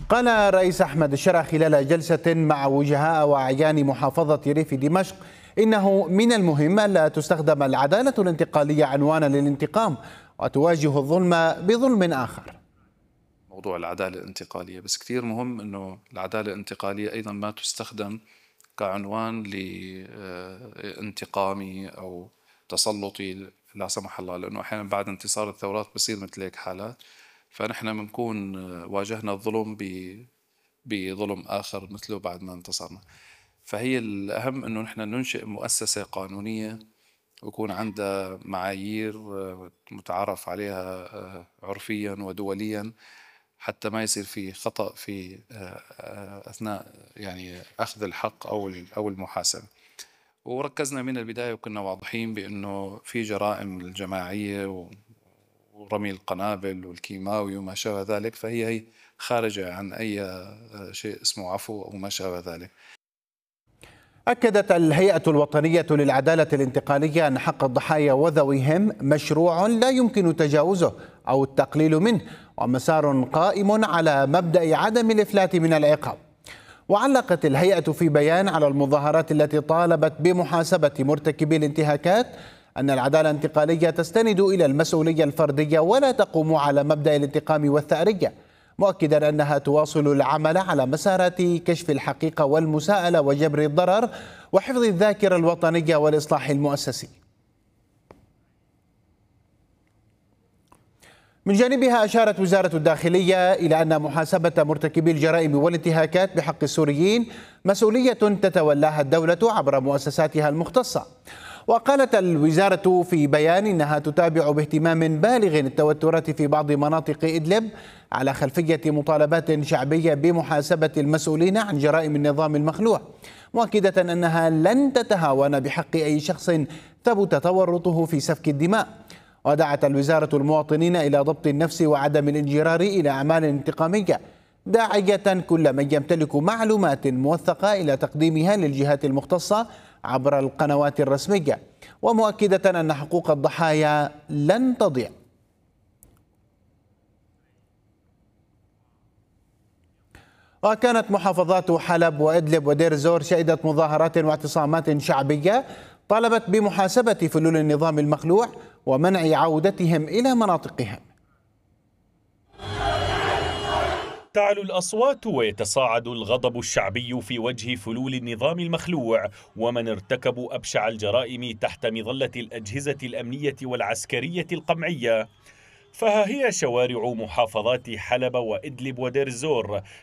قال الرئيس أحمد الشرع خلال جلسة مع وجهاء وأعيان محافظة ريف دمشق إنه من المهم ألا تستخدم العدالة الانتقالية عنوانا للانتقام وتواجه الظلم بظلم آخر. موضوع العدالة الانتقالية بس كثير مهم أنه العدالة الانتقالية أيضا ما تستخدم كعنوان لانتقامي أو تسلطي لا سمح الله، لأنه أحيانا بعد انتصار الثورات بصير مثل هيك حالات، فنحن بنكون واجهنا الظلم بظلم آخر مثله بعد ما انتصرنا. فهي الأهم أنه نحن ننشئ مؤسسة قانونية ويكون عندها معايير متعارف عليها عرفيا ودوليا، حتى ما يصير في خطأ في أثناء يعني أخذ الحق أو المحاسبة. وركزنا من البداية وكنا واضحين بأنه في جرائم الجماعية ورمي القنابل والكيماوي وما شابه ذلك، فهي خارجة عن أي شيء اسمه عفو أو ما شابه ذلك. أكدت الهيئة الوطنية للعدالة الانتقالية أن حق الضحايا وذويهم مشروع لا يمكن تجاوزه أو التقليل منه، ومسار قائم على مبدأ عدم الإفلات من العقاب. وعلقت الهيئة في بيان على المظاهرات التي طالبت بمحاسبة مرتكبي الانتهاكات أن العدالة الانتقالية تستند إلى المسؤولية الفردية ولا تقوم على مبدأ الانتقام والثأرية، مؤكدا أنها تواصل العمل على مسارات كشف الحقيقة والمساءلة وجبر الضرر وحفظ الذاكرة الوطنية والإصلاح المؤسسي. من جانبها أشارت وزارة الداخلية إلى أن محاسبة مرتكبي الجرائم والانتهاكات بحق السوريين مسؤولية تتولاها الدولة عبر مؤسساتها المختصة. وقالت الوزارة في بيان إنها تتابع باهتمام بالغ التوترات في بعض مناطق إدلب على خلفية مطالبات شعبية بمحاسبة المسؤولين عن جرائم النظام المخلوع، مؤكدة أنها لن تتهاون بحق أي شخص ثبت تورطه في سفك الدماء. ودعت الوزارة المواطنين إلى ضبط النفس وعدم الانجرار إلى أعمال انتقامية، داعية كل من يمتلك معلومات موثقة إلى تقديمها للجهات المختصة عبر القنوات الرسمية، ومؤكدة أن حقوق الضحايا لن تضيع. وكانت محافظات حلب وإدلب ودير الزور شهدت مظاهرات واعتصامات شعبية طالبت بمحاسبة فلول النظام المخلوع ومنع عودتهم إلى مناطقهم. تعلو الأصوات ويتصاعد الغضب الشعبي في وجه فلول النظام المخلوع ومن ارتكبوا أبشع الجرائم تحت مظلة الأجهزة الأمنية والعسكرية القمعية. فها هي شوارع محافظات حلب وإدلب ودير الزور